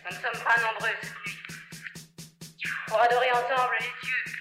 Nous ne sommes pas nombreux cette nuit pour adorer ensemble les dieux